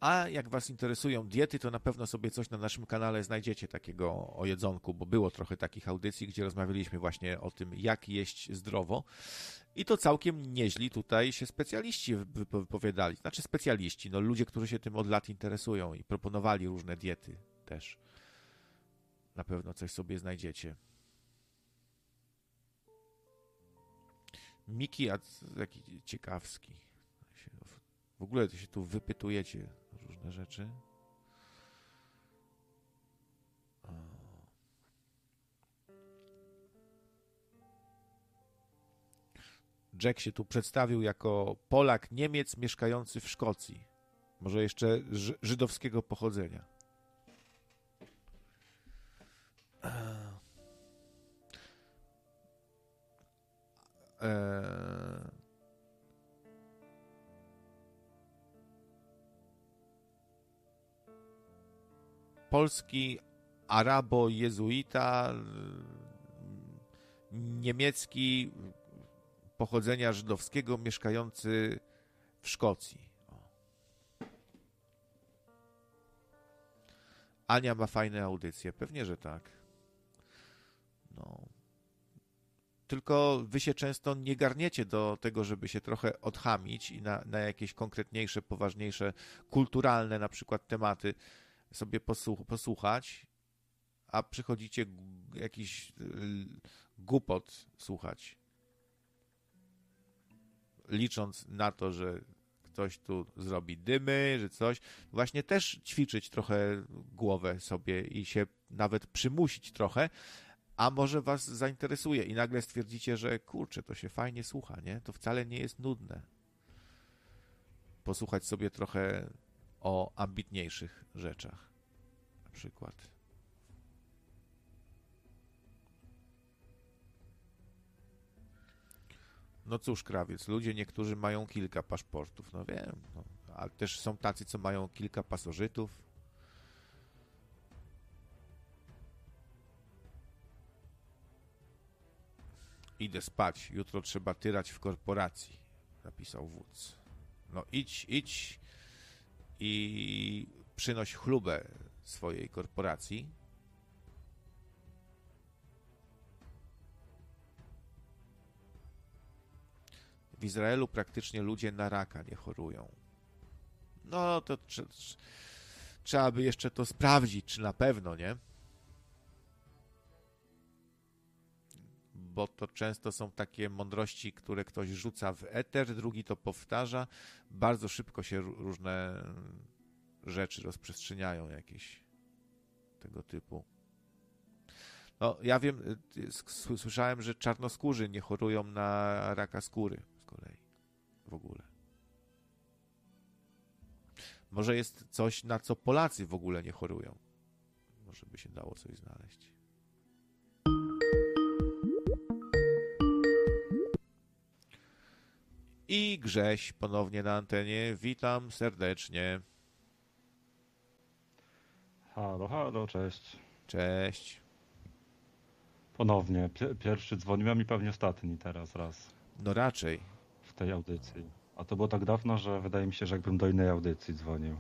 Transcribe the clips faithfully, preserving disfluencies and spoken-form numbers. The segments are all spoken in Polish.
A jak was interesują diety, to na pewno sobie coś na naszym kanale znajdziecie takiego o jedzonku, bo było trochę takich audycji, gdzie rozmawialiśmy właśnie o tym, jak jeść zdrowo. I to całkiem nieźli tutaj się specjaliści wypowiadali. Znaczy specjaliści, no ludzie, którzy się tym od lat interesują i proponowali różne diety też. Na pewno coś sobie znajdziecie. Miki, a jaki ciekawski. W ogóle to się tu wypytujecie różne rzeczy. O. Jack się tu przedstawił jako Polak, Niemiec mieszkający w Szkocji. Może jeszcze ży- żydowskiego pochodzenia. Eee... Polski arabo-jezuita, niemiecki pochodzenia żydowskiego, mieszkający w Szkocji. O. Ania ma fajne audycje. Pewnie, że tak. No. Tylko wy się często nie garniecie do tego, żeby się trochę odchamić i na, na jakieś konkretniejsze, poważniejsze, kulturalne na przykład tematy sobie posłuch- posłuchać, a przychodzicie g- jakiś głupot słuchać, licząc na to, że ktoś tu zrobi dymy, że coś. Właśnie też ćwiczyć trochę głowę sobie i się nawet przymusić trochę, a może was zainteresuje i nagle stwierdzicie, że kurczę, to się fajnie słucha, nie? To wcale nie jest nudne. Posłuchać sobie trochę o ambitniejszych rzeczach. Na przykład. No cóż, krawiec, ludzie niektórzy mają kilka paszportów, no wiem, no, ale też są tacy, co mają kilka pasożytów. Idę spać, jutro trzeba tyrać w korporacji, napisał wódz. No idź, idź i przynoś chlubę swojej korporacji. W Izraelu praktycznie ludzie na raka nie chorują. No to trze- trze- trzeba by jeszcze to sprawdzić, czy na pewno, nie? Bo to często są takie mądrości, które ktoś rzuca w eter, drugi to powtarza. Bardzo szybko się różne rzeczy rozprzestrzeniają jakieś tego typu. No, ja wiem, słyszałem, że czarnoskórzy nie chorują na raka skóry z kolei w ogóle. Może jest coś, na co Polacy w ogóle nie chorują. Może by się dało coś znaleźć. I Grześ ponownie na antenie. Witam serdecznie. Halo, halo, cześć. Cześć. Ponownie. Pi- pierwszy dzwoniłem i pewnie ostatni teraz raz No raczej. w tej audycji. A to było tak dawno, że wydaje mi się, że jakbym do innej audycji dzwonił.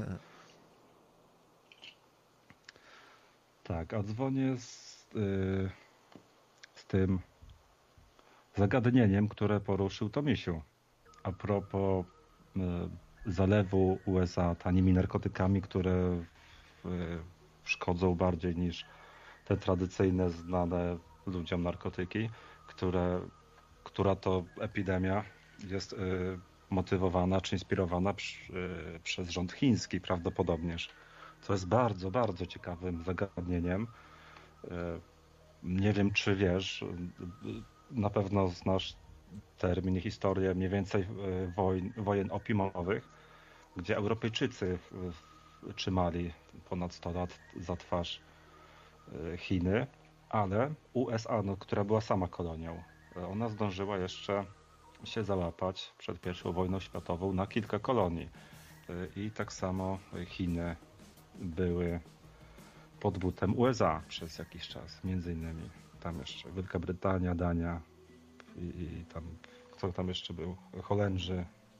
Tak, a dzwonię z, y, z tym zagadnieniem, które poruszył Tomisiu. A propos y, zalewu U S A tanimi narkotykami, które y, szkodzą bardziej niż te tradycyjne, znane ludziom narkotyki, które, która to epidemia jest y, motywowana czy inspirowana przy, y, przez rząd chiński prawdopodobnież. Co jest bardzo, bardzo ciekawym zagadnieniem. Y, nie wiem, czy wiesz, y, na pewno znasz termin i historię mniej więcej y, wojen, wojen opiumowych, gdzie Europejczycy y, trzymali ponad sto lat za twarz Chiny, ale U S A, no, która była sama kolonią, ona zdążyła jeszcze się załapać przed pierwszą wojną światową na kilka kolonii. I tak samo Chiny były pod butem U S A przez jakiś czas, między innymi tam jeszcze Wielka Brytania, Dania i, i tam, kto tam jeszcze był? Holendrzy,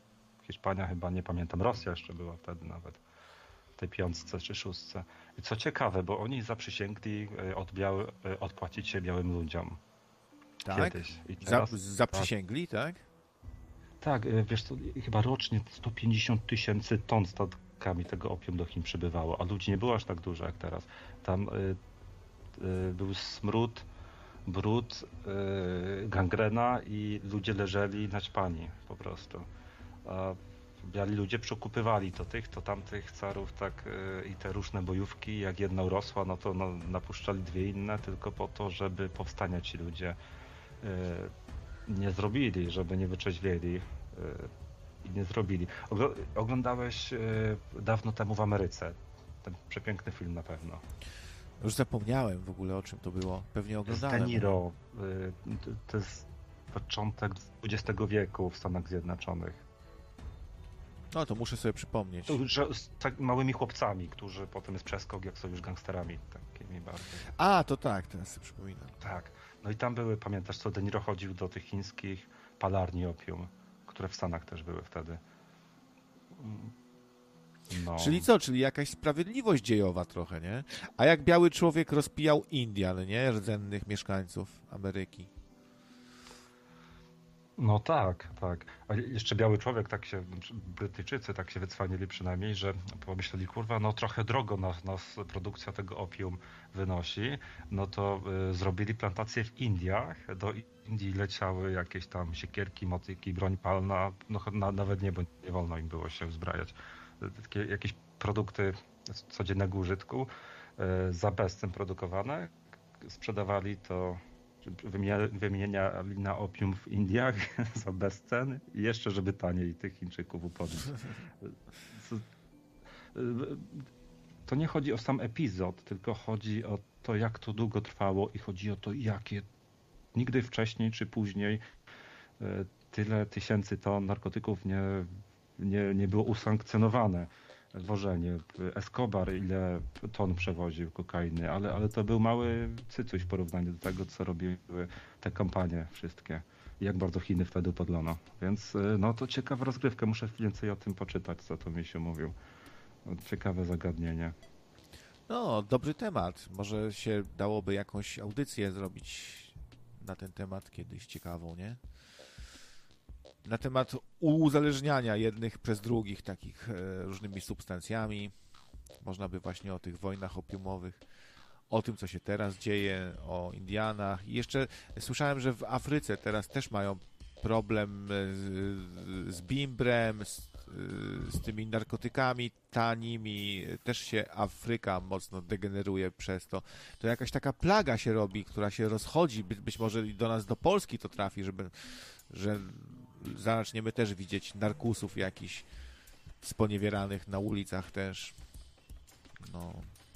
Hiszpania chyba, nie pamiętam, Rosja jeszcze była wtedy nawet w tej piątce czy szóstce. I co ciekawe, bo oni zaprzysięgli od biały, odpłacić się białym ludziom. Tak? Kiedyś. I Za, teraz, zaprzysięgli, tak? tak, wiesz co, chyba rocznie sto pięćdziesiąt tysięcy ton statkami tego opium do Chin przybywało, a ludzi nie było aż tak dużo jak teraz. Tam y, y, był smród, brud, y, gangrena i ludzie leżeli naćpani po prostu. A biali ludzie przekupywali to tych, to tamtych carów, tak y, i te różne bojówki, jak jedna urosła, no to no, napuszczali dwie inne tylko po to, żeby powstania ci ludzie y, nie zrobili, żeby nie wyczeźwieli yy, i nie zrobili. Ogl- oglądałeś yy, dawno temu w Ameryce ten przepiękny film na pewno. Już zapomniałem w ogóle, o czym to było. Pewnie oglądałem. Z De Niro. Yy, to, to jest początek dwudziestego wieku w Stanach Zjednoczonych. No to muszę sobie przypomnieć. To, że z tak małymi chłopcami, którzy potem jest przeskok, jak są już gangsterami takimi bardziej. A, to tak, teraz sobie przypominam. Tak. No i tam były, pamiętasz co, De Niro chodził do tych chińskich palarni opium, które w Stanach też były wtedy. No. Czyli co? Czyli jakaś sprawiedliwość dziejowa trochę, nie? A jak biały człowiek rozpijał Indian, nie? Rdzennych mieszkańców Ameryki. No tak, tak. A jeszcze biały człowiek, tak się, Brytyjczycy tak się wycwanili przynajmniej, że pomyśleli, kurwa, no trochę drogo nas, nas produkcja tego opium wynosi, no to y, zrobili plantacje w Indiach, do Indii leciały jakieś tam siekierki, motyki, broń palna, no na, nawet nie, bo nie wolno im było się uzbrajać. Takie jakieś produkty codziennego użytku y, za bezcen produkowane, sprzedawali to, wymieniali na opium w Indiach za bezcen i jeszcze, żeby taniej tych Chińczyków upodlić. To nie chodzi o sam epizod, tylko chodzi o to, jak to długo trwało i chodzi o to, jakie nigdy wcześniej czy później tyle tysięcy ton narkotyków nie, nie, nie było usankcjonowane. Wożenie. Escobar ile ton przewoził kokainy, ale, ale to był mały cycuś w porównaniu do tego, co robiły te kampanie wszystkie. I jak bardzo Chiny wtedy podlono. Więc no to ciekawa rozgrywka. Muszę więcej o tym poczytać, co to Misiu mówił. Ciekawe zagadnienie. No, dobry temat. Może się dałoby jakąś audycję zrobić na ten temat kiedyś ciekawą, nie? Na temat uzależniania jednych przez drugich takich e, różnymi substancjami. Można by właśnie o tych wojnach opiumowych, o tym, co się teraz dzieje, o Indianach. I jeszcze słyszałem, że w Afryce teraz też mają problem z, z bimbrem, z, z tymi narkotykami tanimi. Też się Afryka mocno degeneruje przez to. To jakaś taka plaga się robi, która się rozchodzi. By, być może i do nas, do Polski to trafi, żeby, że zaczniemy też widzieć narkusów jakichś sponiewieranych na ulicach też. No.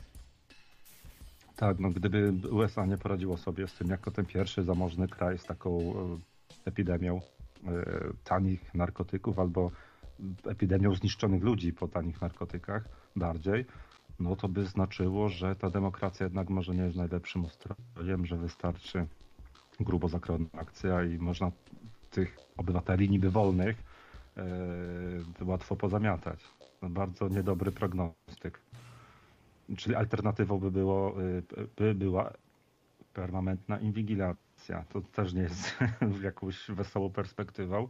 Tak, no gdyby U S A nie poradziło sobie z tym jako ten pierwszy zamożny kraj z taką e, epidemią e, tanich narkotyków albo epidemią zniszczonych ludzi po tanich narkotykach bardziej, no to by znaczyło, że ta demokracja jednak może nie jest najlepszym ustrojem, że wystarczy grubo zakrojona akcja i można tych obywateli niby wolnych e, łatwo pozamiatać. No, bardzo niedobry prognostyk. Czyli alternatywą by, było, by była permanentna inwigilacja. To też nie jest jakąś wesołą perspektywą.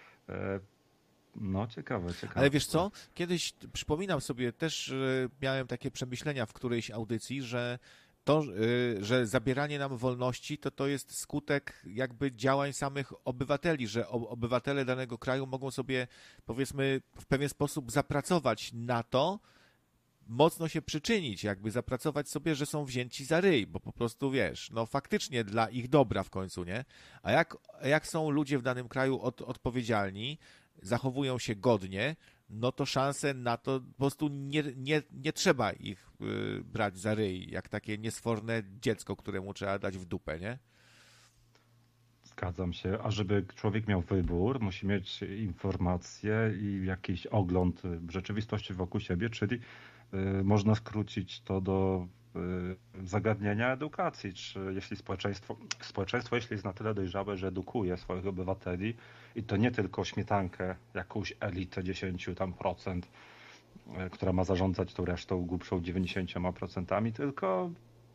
No ciekawe, ciekawe. Ale wiesz co? Kiedyś przypominam sobie też, miałem takie przemyślenia w którejś audycji, że to, że zabieranie nam wolności, to to jest skutek jakby działań samych obywateli, że obywatele danego kraju mogą sobie, powiedzmy, w pewien sposób zapracować na to, mocno się przyczynić, jakby zapracować sobie, że są wzięci za ryj, bo po prostu, wiesz, no faktycznie dla ich dobra w końcu, nie? A jak, jak są ludzie w danym kraju od, odpowiedzialni, zachowują się godnie, no to szanse na to po prostu nie, nie, nie trzeba ich y, brać za ryj, jak takie niesforne dziecko, któremu trzeba dać w dupę, nie? Zgadzam się. A żeby człowiek miał wybór, musi mieć informacje i jakiś ogląd rzeczywistości wokół siebie, czyli y, można skrócić to do zagadnienia edukacji, czy jeśli społeczeństwo, społeczeństwo jeśli jest na tyle dojrzałe, że edukuje swoich obywateli i to nie tylko śmietankę, jakąś elitę dziesięć tam procent, która ma zarządzać tą resztą głupszą dziewięćdziesięcioma procentami, tylko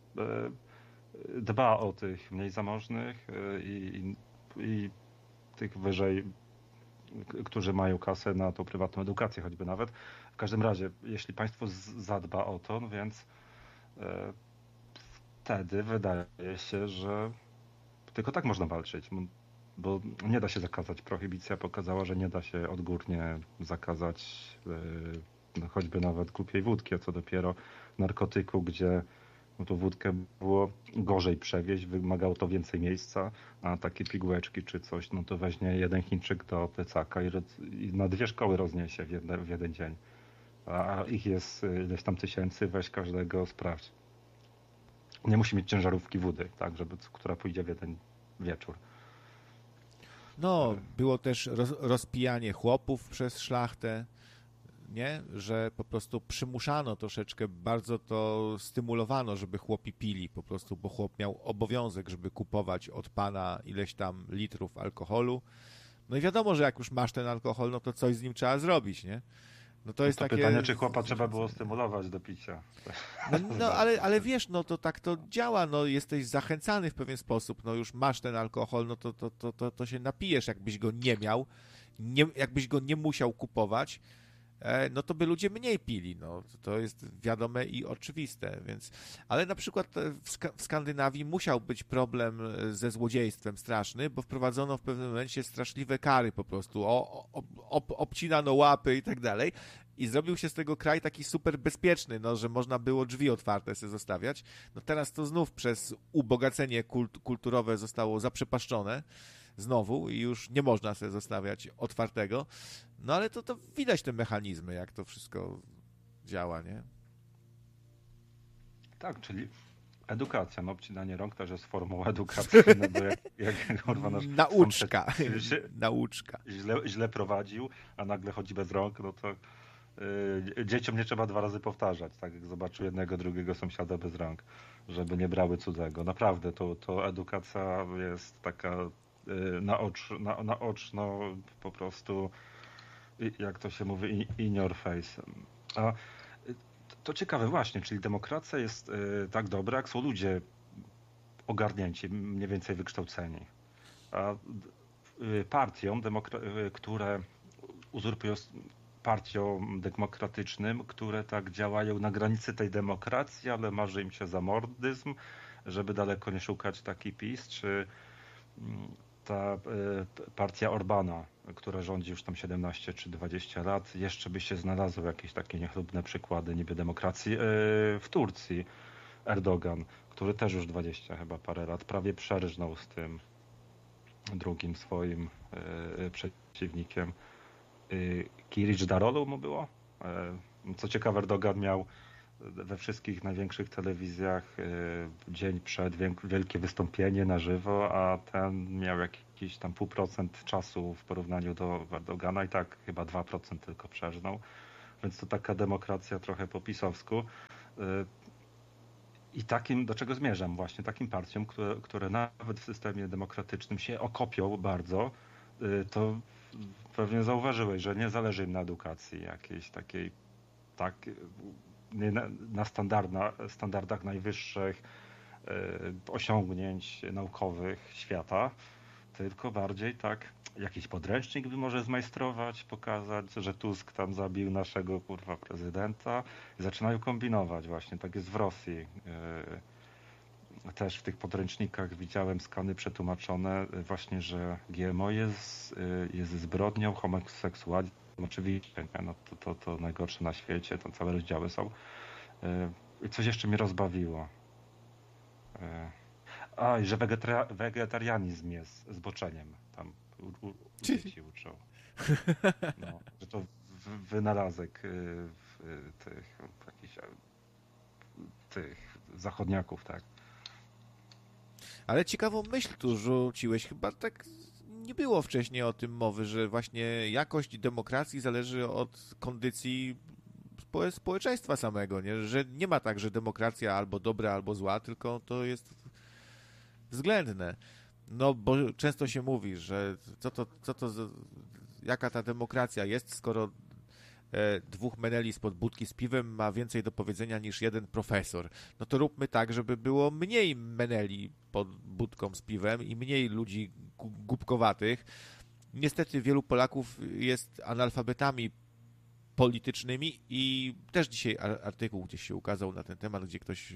dba o tych mniej zamożnych i, i tych wyżej, którzy mają kasę na tą prywatną edukację choćby nawet. W każdym razie, jeśli państwo zadba o to, no więc e, wtedy wydaje się, że tylko tak można walczyć, bo nie da się zakazać. Prohibicja pokazała, że nie da się odgórnie zakazać e, no choćby nawet głupiej wódki, a co dopiero narkotyku, gdzie no to wódkę było gorzej przewieźć, wymagało to więcej miejsca, a takie pigułeczki czy coś, no to weźmie jeden Chińczyk do plecaka i, i na dwie szkoły rozniesie w, jedne, w jeden dzień. A ich jest ileś tam tysięcy, weź każdego, sprawdź. Nie musi mieć ciężarówki wody, tak, żeby, która pójdzie w jeden wieczór. No, było też roz, rozpijanie chłopów przez szlachtę, nie? Że po prostu przymuszano troszeczkę, bardzo to stymulowano, żeby chłopi pili po prostu, bo chłop miał obowiązek, żeby kupować od pana ileś tam litrów alkoholu. No i wiadomo, że jak już masz ten alkohol, no to coś z nim trzeba zrobić, nie? No to jest to takie... pytanie, czy chłopa trzeba było stymulować do picia. No, no ale, ale wiesz, no to tak to działa, no jesteś zachęcany w pewien sposób, no już masz ten alkohol, no to, to, to, to, to się napijesz, jakbyś go nie miał, nie, jakbyś go nie musiał kupować, no to by ludzie mniej pili, no to jest wiadome i oczywiste, więc, ale na przykład w, Sk- w Skandynawii musiał być problem ze złodziejstwem straszny, bo wprowadzono w pewnym momencie straszliwe kary po prostu, o, o, ob, obcinano łapy i tak dalej i zrobił się z tego kraj taki super bezpieczny, no, że można było drzwi otwarte sobie zostawiać, no teraz to znów przez ubogacenie kult- kulturowe zostało zaprzepaszczone, znowu i już nie można sobie zostawiać otwartego. No ale to, to widać te mechanizmy, jak to wszystko działa, nie? Tak, czyli edukacja, no obcinanie rąk też jest formą edukacji, no bo jak, jak kurwa nasz Nauczka. sąsiad Nauczka. Źle, źle prowadził, a nagle chodzi bez rąk, no to yy, dzieciom nie trzeba dwa razy powtarzać, tak jak zobaczył jednego, drugiego sąsiada bez rąk, żeby nie brały cudzego. Naprawdę, to, to edukacja jest taka yy, naocz, na, naoczno po prostu, jak to się mówi, in your face. A to ciekawe właśnie, czyli demokracja jest y, tak dobra, jak są ludzie ogarnięci, mniej więcej wykształceni. A y, partiom, demokra- y, które uzurpują partiom demokratycznym, które tak działają na granicy tej demokracji, ale marzy im się zamordyzm, żeby daleko nie szukać taki PiS, czy y, ta y, partia Orbana, która rządzi już tam siedemnaście czy dwadzieścia lat, jeszcze by się znalazły jakieś takie niechlubne przykłady niby demokracji. W Turcji Erdogan, który też już dwadzieścia chyba parę lat prawie przerżnął z tym drugim swoim przeciwnikiem. Kilic Darolu mu było? Co ciekawe, Erdogan miał we wszystkich największych telewizjach dzień przed wielkie wystąpienie na żywo, a ten miał jakiś tam pół procent czasu w porównaniu do Erdogana i tak chyba dwa procent tylko przeżnął. Więc to taka demokracja trochę po pisowsku. I takim, do czego zmierzam właśnie, takim partiom, które, które nawet w systemie demokratycznym się okopią bardzo, to pewnie zauważyłeś, że nie zależy im na edukacji jakiejś takiej, tak, nie na, na standardach najwyższych y, osiągnięć naukowych świata, tylko bardziej tak, jakiś podręcznik by może zmajstrować, pokazać, że Tusk tam zabił naszego kurwa prezydenta i zaczynają kombinować właśnie, tak jest w Rosji. Y, też w tych podręcznikach widziałem skany przetłumaczone właśnie, że G M O jest, y, jest zbrodnią, homoseksualizm. Oczywiście, no to, to, to najgorsze na świecie, tam całe rozdziały są. I coś jeszcze mnie rozbawiło. A, i że wegetari- wegetarianizm jest zboczeniem. Tam u, u, dzieci uczą. No, że to wynalazek tych, jakichś, tych zachodniaków, tak. Ale ciekawą myśl tu rzuciłeś, chyba tak nie było wcześniej o tym mowy, że właśnie jakość demokracji zależy od kondycji spo, społeczeństwa samego, nie? Że nie ma tak, że demokracja albo dobra, albo zła, tylko to jest względne. No, bo często się mówi, że co to, co to, jaka ta demokracja jest, skoro e, dwóch meneli spod budki z piwem ma więcej do powiedzenia niż jeden profesor. No to róbmy tak, żeby było mniej meneli pod budką z piwem i mniej ludzi głupkowatych. Niestety wielu Polaków jest analfabetami politycznymi i też dzisiaj artykuł gdzieś się ukazał na ten temat, gdzie ktoś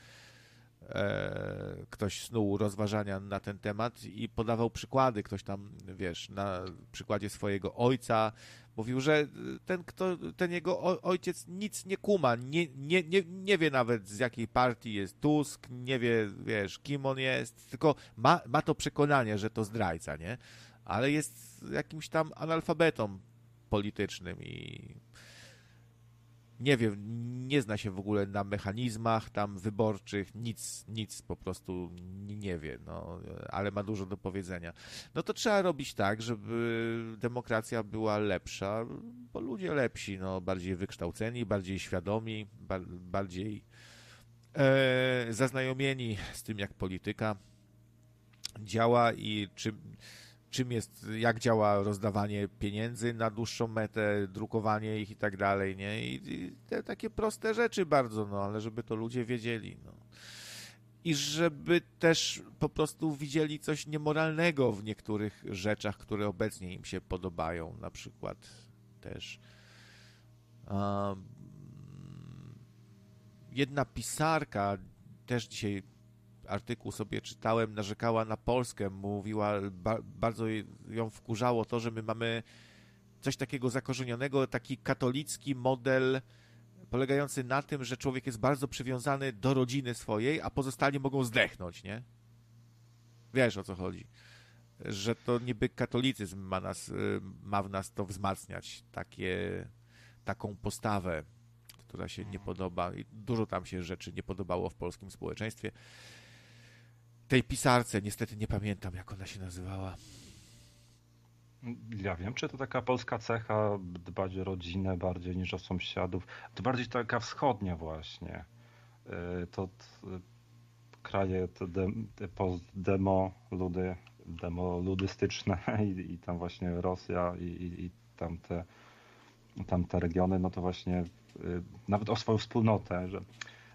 e, ktoś snuł rozważania na ten temat i podawał przykłady. Ktoś tam, wiesz, na przykładzie swojego ojca mówił, że ten, kto, ten jego ojciec nic nie kuma, nie, nie, nie, nie wie nawet z jakiej partii jest Tusk, nie wie, wiesz, kim on jest, tylko ma, ma to przekonanie, że to zdrajca, nie? Ale jest jakimś tam analfabetą politycznym i nie wiem, nie zna się w ogóle na mechanizmach tam wyborczych, nic, nic po prostu nie wie, no, ale ma dużo do powiedzenia. No to trzeba robić tak, żeby demokracja była lepsza, bo ludzie lepsi, no, bardziej wykształceni, bardziej świadomi, ba- bardziej e, zaznajomieni z tym, jak polityka działa i czym czym jest, jak działa rozdawanie pieniędzy na dłuższą metę, drukowanie ich i tak dalej, nie? I, i te takie proste rzeczy bardzo, no, ale żeby to ludzie wiedzieli, no. I żeby też po prostu widzieli coś niemoralnego w niektórych rzeczach, które obecnie im się podobają, na przykład też um, jedna pisarka też dzisiaj artykuł sobie czytałem, narzekała na Polskę, mówiła, ba, bardzo ją wkurzało to, że my mamy coś takiego zakorzenionego, taki katolicki model polegający na tym, że człowiek jest bardzo przywiązany do rodziny swojej, a pozostali mogą zdechnąć, nie? Wiesz, o co chodzi. Że to niby katolicyzm ma, nas, ma w nas to wzmacniać, takie, taką postawę, która się nie podoba i dużo tam się rzeczy nie podobało w polskim społeczeństwie. Tej pisarce, niestety nie pamiętam, jak ona się nazywała. Ja wiem, czy to taka polska cecha, dbać o rodzinę bardziej niż o sąsiadów. To bardziej taka wschodnia właśnie. To, to kraje te, de, te post-demo ludy, demoludystyczne i, i tam właśnie Rosja i, i, i tamte, tamte regiony, no to właśnie nawet o swoją wspólnotę, że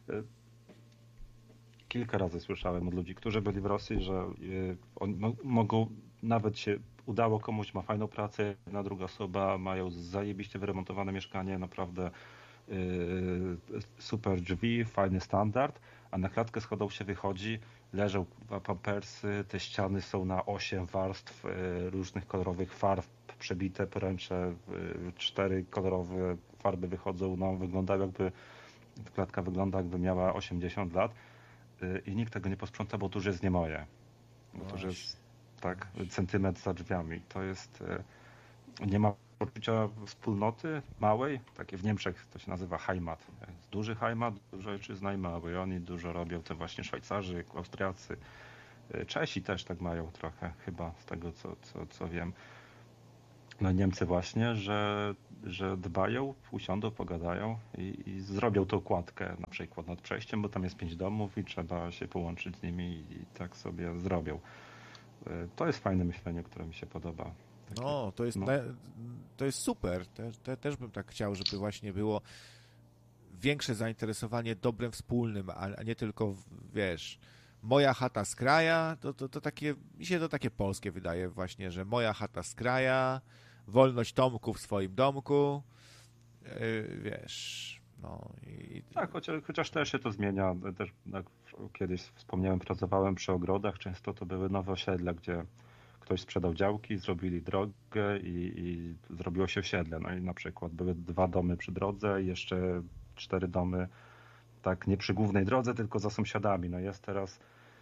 kilka razy słyszałem od ludzi, którzy byli w Rosji, że oni mogą, nawet się udało komuś, ma fajną pracę, jedna druga osoba, mają zajebiście wyremontowane mieszkanie, naprawdę yy, super drzwi, fajny standard, a na klatkę schodową się wychodzi, leżą pampersy, te ściany są na osiem warstw yy, różnych kolorowych farb, przebite poręcze, yy, cztery kolorowe farby wychodzą, no wygląda jakby, klatka wygląda jakby miała osiemdziesiąt lat. I nikt tego nie posprząta, bo to już jest nie moje. Bo to już jest tak, centymetr za drzwiami. To jest, nie ma poczucia wspólnoty małej, takie w Niemczech to się nazywa Heimat. Jest duży Heimat, dużo ojczyzna i mały. I oni dużo robią, te właśnie Szwajcarzy, Austriacy. Czesi też tak mają trochę, chyba z tego co, co, co wiem. No Niemcy właśnie, że, że dbają, usiądą, pogadają i, i zrobią tą kładkę na przykład nad przejściem, bo tam jest pięć domów i trzeba się połączyć z nimi i, i tak sobie zrobią. To jest fajne myślenie, które mi się podoba. Takie, no, to jest, no. Ne, to jest super. Te, te, też bym tak chciał, żeby właśnie było większe zainteresowanie dobrem wspólnym, a, a nie tylko, wiesz, moja chata z kraja, to, to, to takie, mi się to takie polskie wydaje właśnie, że moja chata z kraja, wolność Tomku w swoim domku, yy, wiesz, no i... Tak, chociaż, chociaż też się to zmienia, też jak kiedyś wspomniałem, pracowałem przy ogrodach, często to były nowe osiedla, gdzie ktoś sprzedał działki, zrobili drogę i, i zrobiło się osiedle, no i na przykład były dwa domy przy drodze i jeszcze cztery domy tak nie przy głównej drodze, tylko za sąsiadami, no jest teraz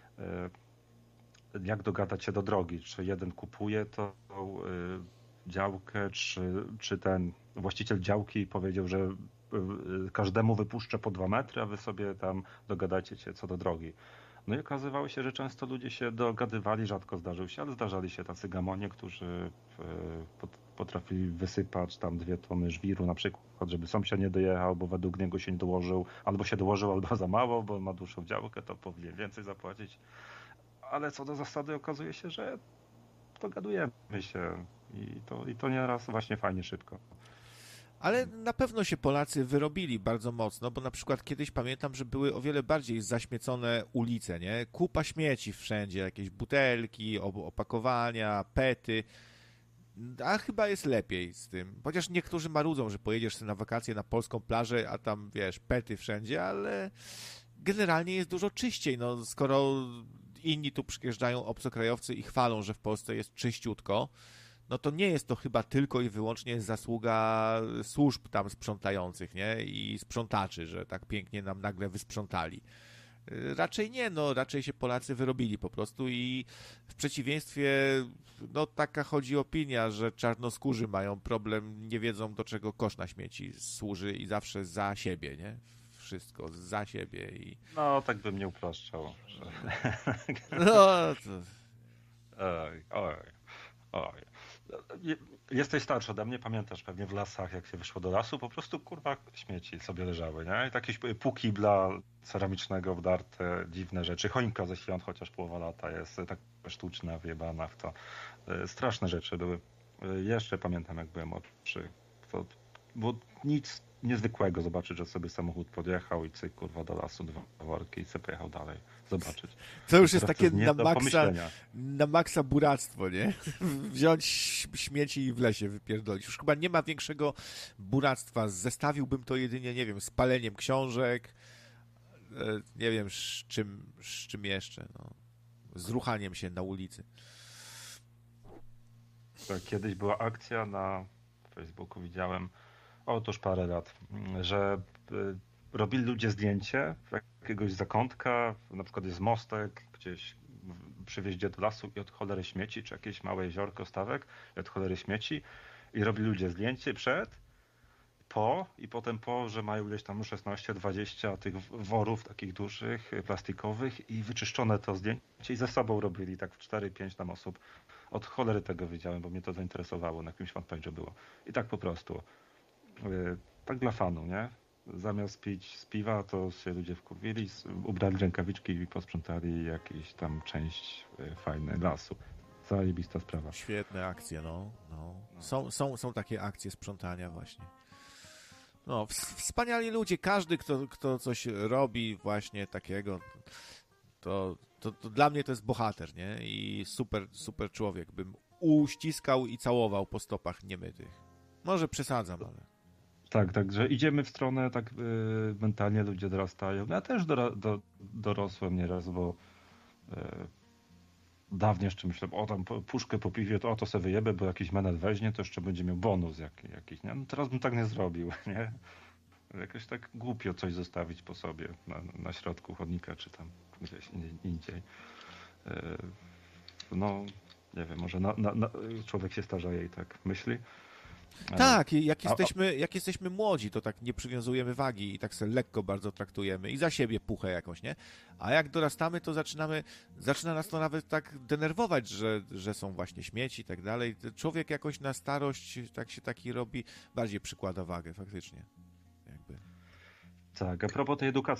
jak dogadać się do drogi, czy jeden kupuje tą działkę, czy, czy ten właściciel działki powiedział, że każdemu wypuszczę po dwa metry, a wy sobie tam dogadacie się co do drogi. No i okazywało się, że często ludzie się dogadywali, rzadko zdarzył się, ale zdarzali się tacy gamonie, którzy e, pot- potrafili wysypać tam dwie tony żwiru na przykład, żeby sąsiad nie dojechał, bo według niego się nie dołożył, albo się dołożył, albo za mało, bo ma dłuższą działkę, to powinien więcej zapłacić. Ale co do zasady okazuje się, że dogadujemy się i to, i to nieraz właśnie fajnie szybko. Ale na pewno się Polacy wyrobili bardzo mocno, bo na przykład kiedyś pamiętam, że były o wiele bardziej zaśmiecone ulice, nie? Kupa śmieci wszędzie, jakieś butelki, opakowania, pety. A chyba jest lepiej z tym. Chociaż niektórzy marudzą, że pojedziesz sobie na wakacje na polską plażę, a tam, wiesz, pety wszędzie, ale generalnie jest dużo czyściej. No, skoro inni tu przyjeżdżają obcokrajowcy i chwalą, że w Polsce jest czyściutko, no to nie jest to chyba tylko i wyłącznie zasługa służb tam sprzątających, nie? I sprzątaczy, że tak pięknie nam nagle wysprzątali. Raczej nie, no raczej się Polacy wyrobili po prostu i w przeciwieństwie, no taka chodzi opinia, że czarnoskórzy mają problem, nie wiedzą do czego kosz na śmieci służy i zawsze za siebie, nie? Wszystko za siebie i... No, tak bym nie upraszczał. Że... No, to... Oj, oj, oj. Jesteś starszy ode mnie, pamiętasz pewnie w lasach, jak się wyszło do lasu, po prostu kurwa śmieci sobie leżały, nie? I jakieś pół kibla ceramicznego wdarte, dziwne rzeczy. Choinka ze świąt, chociaż połowa lata jest tak sztuczna, wyjebana w to. Straszne rzeczy były. Jeszcze pamiętam, jak byłem młodszy. To było nic niezwykłego zobaczyć, że sobie samochód podjechał i cyk, kurwa, do lasu, dwa worki i sobie pojechał dalej zobaczyć. To już jest takie nie na do maksa, pomyślenia. na maksa buractwo, nie? Wziąć śmieci i w lesie wypierdolić. Już chyba nie ma większego buractwa. Zestawiłbym to jedynie, nie wiem, z paleniem książek, nie wiem, z czym, z czym jeszcze, no. Z ruchaniem się na ulicy. Tak, kiedyś była akcja na Facebooku, widziałem, otóż parę lat, że robili ludzie zdjęcie jakiegoś zakątka, na przykład jest mostek gdzieś przy wjeździe do lasu i od cholery śmieci, czy jakieś małe jeziorko, stawek i od cholery śmieci i robili ludzie zdjęcie przed, po i potem po, że mają gdzieś tam szesnaście dwadzieścia tych worów takich dużych, plastikowych i wyczyszczone to zdjęcie i ze sobą robili tak w cztery pięć tam osób. Od cholery tego wiedziałem, bo mnie to zainteresowało, na jakimś fanpage'u było. I tak po prostu. Tak dla fanu, nie? Zamiast pić z piwa, to się ludzie wkurwili, ubrali rękawiczki i posprzątali jakąś tam część fajnej lasu. Zajebista sprawa. Świetne akcje, no. no. Są, są, są takie akcje sprzątania właśnie. No, wspaniali ludzie. Każdy, kto, kto coś robi właśnie takiego, to, to, to dla mnie to jest bohater, nie? I super, super człowiek. Bym uściskał i całował po stopach niemytych. Może przesadzam, ale... Tak, także idziemy w stronę, tak yy, mentalnie ludzie dorastają. Ja też do, do, dorosłem nieraz, bo yy, dawniej jeszcze myślałem, o tam puszkę po piwie, to o to sobie wyjebę, bo jakiś menet weźmie, to jeszcze będzie miał bonus jak, jakiś, nie? No teraz bym tak nie zrobił, nie? Jakoś tak głupio coś zostawić po sobie na, na środku chodnika, czy tam gdzieś indziej. Yy, no, nie wiem, może na, na, na, człowiek się starzeje i tak myśli. Tak, jak jesteśmy, jak jesteśmy młodzi, to tak nie przywiązujemy wagi i tak sobie lekko bardzo traktujemy i za siebie puchę jakoś, nie? A jak dorastamy, to zaczynamy, zaczyna nas to nawet tak denerwować, że, że są właśnie śmieci i tak dalej. Człowiek jakoś na starość tak się taki robi, bardziej przykłada wagę faktycznie. Jakby. Tak, a propos tej edukacji